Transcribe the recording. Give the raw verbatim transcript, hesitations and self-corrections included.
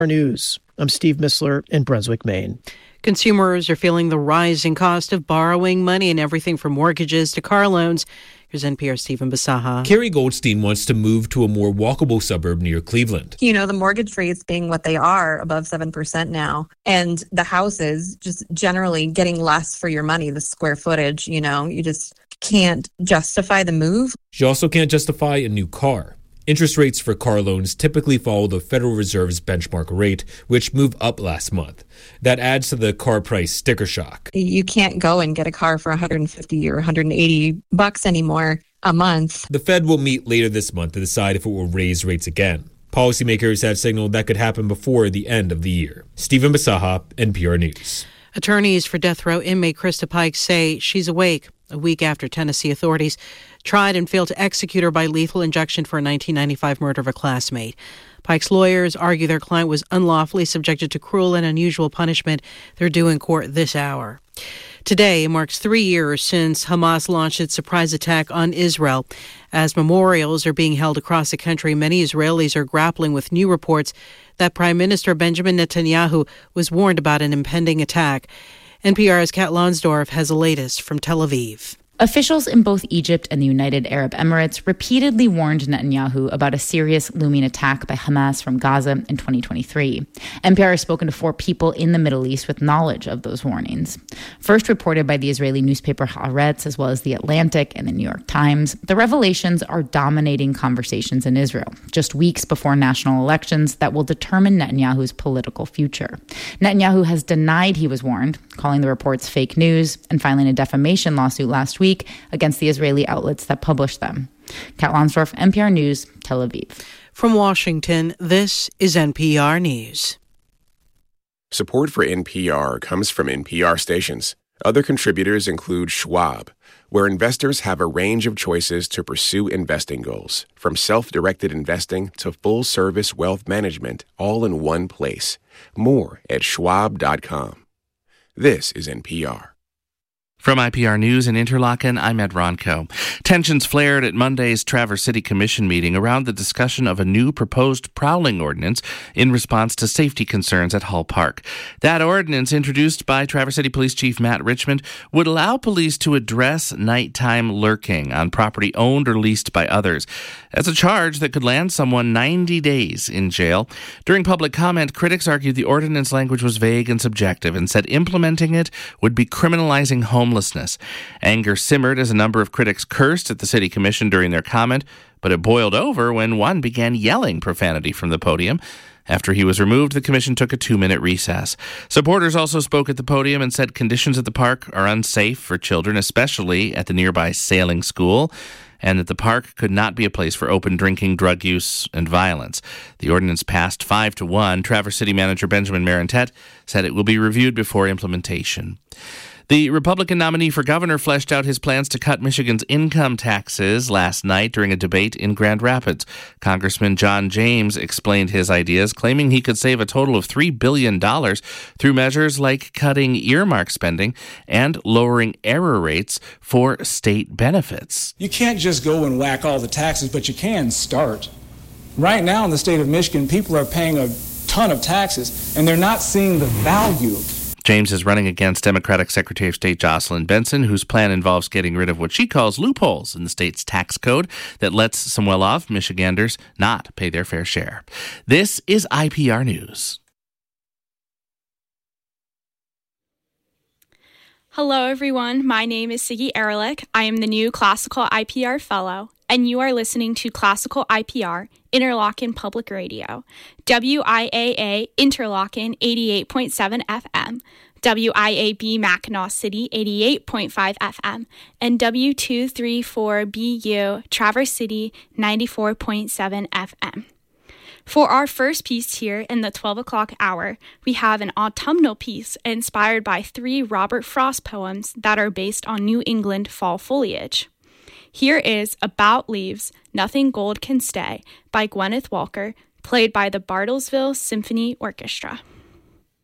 News. I'm Steve Missler in Brunswick, Maine. Consumers are feeling the rising cost of borrowing money in everything from mortgages to car loans. Here's N P R's Stephen Basaha. Carrie Goldstein wants to move to a more walkable suburb near Cleveland. You know, the mortgage rates being what they are, above seven percent now, and the houses just generally getting less for your money, the square footage, you know, you just can't justify the move. She also can't justify a new car. Interest rates for car loans typically follow the Federal Reserve's benchmark rate, which moved up last month. That adds to the car price sticker shock. You can't go and get a car for one hundred fifty or one hundred eighty bucks anymore a month. The Fed will meet later this month to decide if it will raise rates again. Policymakers have signaled that could happen before the end of the year. Stephen Basaha, N P R News. Attorneys for death row inmate Krista Pike say she's awake a week after Tennessee authorities tried and failed to execute her by lethal injection for a nineteen ninety-five murder of a classmate. Pike's lawyers argue their client was unlawfully subjected to cruel and unusual punishment. They're due in court this hour. Today marks three years since Hamas launched its surprise attack on Israel. As memorials are being held across the country, many Israelis are grappling with new reports that Prime Minister Benjamin Netanyahu was warned about an impending attack. N P R's Kat Lonsdorf has the latest from Tel Aviv. Officials in both Egypt and the United Arab Emirates repeatedly warned Netanyahu about a serious looming attack by Hamas from Gaza in twenty twenty-three. N P R has spoken to four people in the Middle East with knowledge of those warnings. First reported by the Israeli newspaper Haaretz, as well as The Atlantic and the New York Times, the revelations are dominating conversations in Israel, just weeks before national elections that will determine Netanyahu's political future. Netanyahu has denied he was warned, calling the reports fake news and filing a defamation lawsuit last week against the Israeli outlets that published them. Kat Lonsdorf, N P R News, Tel Aviv. From Washington, this is N P R News. Support for N P R comes from N P R stations. Other contributors include Schwab, where investors have a range of choices to pursue investing goals, from self-directed investing to full-service wealth management, all in one place. More at schwab dot com. This is N P R. From I P R News in Interlaken, I'm Ed Ronco. Tensions flared at Monday's Traverse City Commission meeting around the discussion of a new proposed prowling ordinance in response to safety concerns at Hull Park. That ordinance, introduced by Traverse City Police Chief Matt Richmond, would allow police to address nighttime lurking on property owned or leased by others. That's a charge that could land someone ninety days in jail. During public comment, critics argued the ordinance language was vague and subjective and said implementing it would be criminalizing home homelessness. Anger simmered as a number of critics cursed at the city commission during their comment, but it boiled over when one began yelling profanity from the podium. After he was removed, the commission took a two-minute recess. Supporters also spoke at the podium and said conditions at the park are unsafe for children, especially at the nearby sailing school, and that the park could not be a place for open drinking, drug use, and violence. The ordinance passed five to one. Traverse City Manager Benjamin Marantet said it will be reviewed before implementation. The Republican nominee for governor fleshed out his plans to cut Michigan's income taxes last night during a debate in Grand Rapids. Congressman John James explained his ideas, claiming he could save a total of three billion dollars through measures like cutting earmark spending and lowering error rates for state benefits. You can't just go and whack all the taxes, but you can start. Right now in the state of Michigan, people are paying a ton of taxes, and they're not seeing the value. James is running against Democratic Secretary of State Jocelyn Benson, whose plan involves getting rid of what she calls loopholes in the state's tax code that lets some well-off Michiganders not pay their fair share. This is I P R News. Hello, everyone. My name is Siggy Ehrlich. I am the new Classical I P R Fellow, and you are listening to Classical I P R, Interlochen Public Radio, W I A A Interlochen eighty-eight point seven F M, W I A B Mackinac City eighty-eight point five F M, and W two thirty-four B U Traverse City ninety-four point seven F M. For our first piece here in the twelve o'clock hour, we have an autumnal piece inspired by three Robert Frost poems that are based on New England fall foliage. Here is About Leaves, Nothing Gold Can Stay by Gwyneth Walker, played by the Bartlesville Symphony Orchestra.